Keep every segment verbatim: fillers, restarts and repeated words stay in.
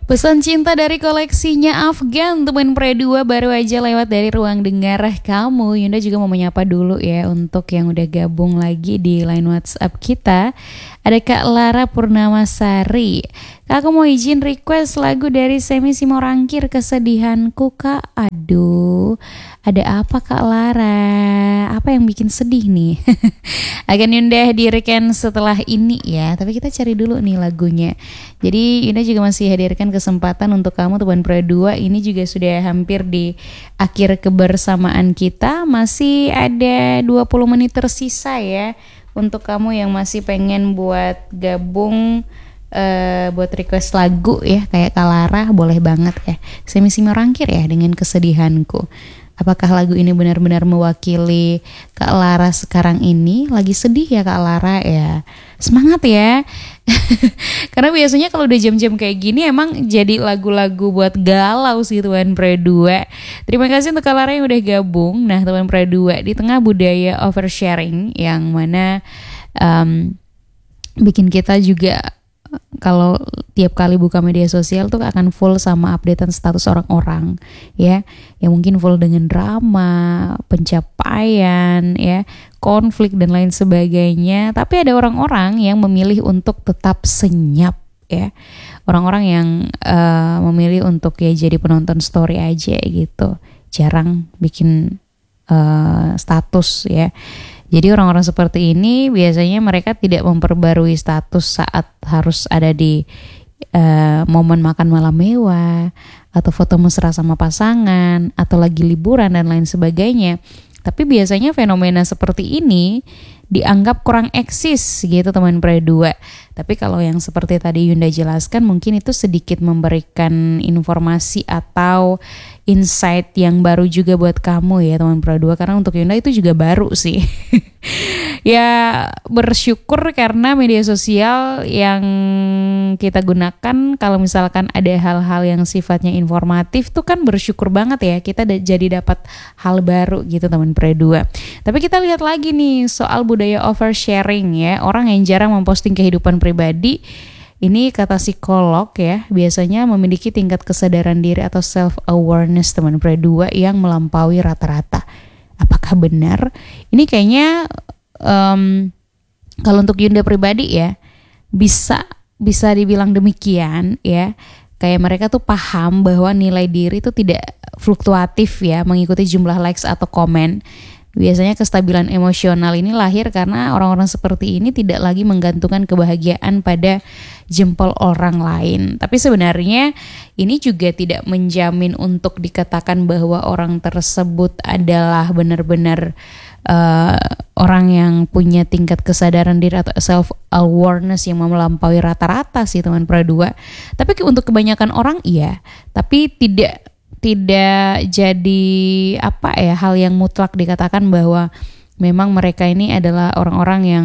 Pesan cinta dari koleksinya Afgan, teman Pre dua baru aja lewat dari ruang dengar kamu. Yunda juga mau menyapa dulu ya untuk yang udah gabung lagi di line WhatsApp kita. Ada Kak Lara Purnamasari. Kak, aku mau izin request lagu dari Semi Simorangkir, Kesedihanku Kak. Aduh, ada apa Kak Lara? Apa yang bikin sedih nih? Akan Yunda hadirkan setelah ini ya. Tapi kita cari dulu nih lagunya. Jadi Yunda juga masih hadirkan kesempatan untuk kamu teman Pre dua. Ini juga sudah hampir di akhir kebersamaan kita. Masih ada dua puluh menit tersisa ya untuk kamu yang masih pengen buat gabung, uh, buat request lagu ya kayak Kak Lara, boleh banget ya. Semi Simorangkir ya dengan Kesedihanku. Apakah lagu ini benar-benar mewakili Kak Lara sekarang ini? Lagi sedih ya Kak Lara ya? Semangat ya. Karena biasanya kalau udah jam-jam kayak gini emang jadi lagu-lagu buat galau sih teman Pre dua. Terima kasih untuk Kak Lara yang udah gabung. Nah teman Pre dua, di tengah budaya oversharing yang mana um, bikin kita juga kalau tiap kali buka media sosial tuh akan full sama updatean status orang-orang ya, yang mungkin full dengan drama, pencapaian ya, konflik dan lain sebagainya. Tapi ada orang-orang yang memilih untuk tetap senyap ya, orang-orang yang uh, memilih untuk ya jadi penonton story aja gitu, jarang bikin uh, status ya. Jadi orang-orang seperti ini biasanya mereka tidak memperbarui status saat harus ada di uh, momen makan malam mewah atau foto mesra sama pasangan atau lagi liburan dan lain sebagainya. Tapi biasanya fenomena seperti ini dianggap kurang eksis gitu teman Pre dua. Tapi kalau yang seperti tadi Yunda jelaskan, mungkin itu sedikit memberikan informasi atau insight yang baru juga buat kamu ya teman Pre dua. Karena untuk Yunda itu juga baru sih. Ya bersyukur karena media sosial yang kita gunakan, kalau misalkan ada hal-hal yang sifatnya informatif tuh kan bersyukur banget ya, kita da- jadi dapat hal baru gitu teman Pre dua. Tapi kita lihat lagi nih soal budaya oversharing ya, orang yang jarang memposting kehidupan pribadi. Ini kata psikolog ya, biasanya memiliki tingkat kesadaran diri atau self awareness teman Pre dua yang melampaui rata-rata. Apakah benar? Ini kayaknya um, kalau untuk Yunda pribadi ya bisa bisa dibilang demikian ya. Kayak mereka tuh paham bahwa nilai diri itu tidak fluktuatif ya, mengikuti jumlah likes atau komen. Biasanya kestabilan emosional ini lahir karena orang-orang seperti ini tidak lagi menggantungkan kebahagiaan pada jempol orang lain. Tapi sebenarnya ini juga tidak menjamin untuk dikatakan bahwa orang tersebut adalah benar-benar uh, orang yang punya tingkat kesadaran diri atau self awareness yang melampaui rata-rata sih teman Pre dua. Tapi untuk kebanyakan orang iya, tapi tidak tidak jadi apa ya hal yang mutlak dikatakan bahwa memang mereka ini adalah orang-orang yang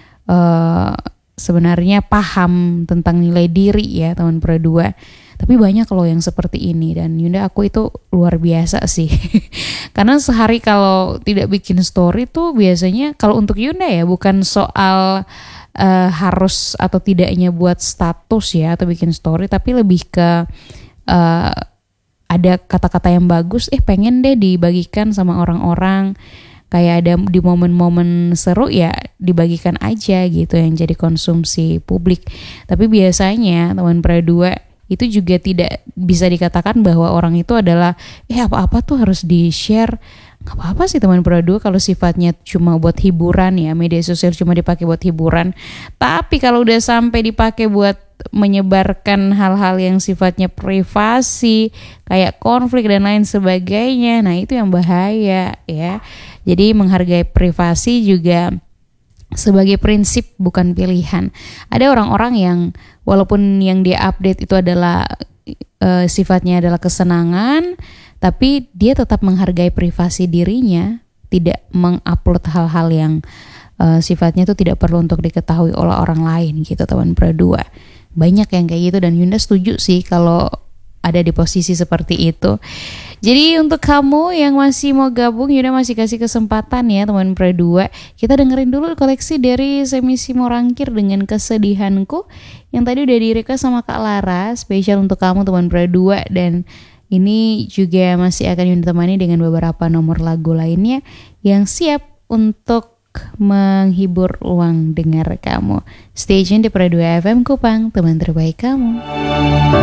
uh, sebenarnya paham tentang nilai diri ya teman Pre dua. Tapi banyak loh yang seperti ini dan Yunda aku itu luar biasa sih. Karena sehari kalau tidak bikin story tuh biasanya kalau untuk Yunda ya bukan soal uh, harus atau tidaknya buat status ya atau bikin story, tapi lebih ke uh, ada kata-kata yang bagus, eh pengen deh dibagikan sama orang-orang. Kayak ada di momen-momen seru ya dibagikan aja gitu yang jadi konsumsi publik. Tapi biasanya teman Pre dua itu juga tidak bisa dikatakan bahwa orang itu adalah eh apa-apa tuh harus di-share. Gak apa-apa sih teman Pre dua kalau sifatnya cuma buat hiburan ya, media sosial cuma dipakai buat hiburan. Tapi kalau udah sampai dipakai buat menyebarkan hal-hal yang sifatnya privasi kayak konflik dan lain sebagainya, nah itu yang bahaya ya. Jadi menghargai privasi juga sebagai prinsip bukan pilihan. Ada orang-orang yang walaupun yang dia update itu adalah e, sifatnya adalah kesenangan, tapi dia tetap menghargai privasi dirinya, tidak mengupload hal-hal yang e, sifatnya itu tidak perlu untuk diketahui oleh orang lain gitu teman Pre dua. Banyak yang kayak gitu dan Yunda setuju sih kalau ada di posisi seperti itu. Jadi untuk kamu yang masih mau gabung, Yunda masih kasih kesempatan ya teman Pre dua. Kita dengerin dulu koleksi dari Semi Simorangkir dengan Kesedihanku. yang tadi udah di-request sama Kak Lara, spesial untuk kamu teman Pro dua. Dan ini juga masih akan ditemani dengan beberapa nomor lagu lainnya yang siap untuk menghibur ruang dengar kamu. Stay tune di Pro dua F M Kupang, teman terbaik kamu.